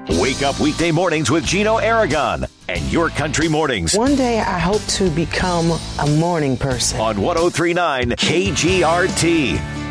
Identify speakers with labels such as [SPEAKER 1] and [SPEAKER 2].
[SPEAKER 1] Wake up weekday mornings with Gino Aragon and Your Country Mornings
[SPEAKER 2] One day I hope to become a morning person.
[SPEAKER 1] on 103.9 KGRT.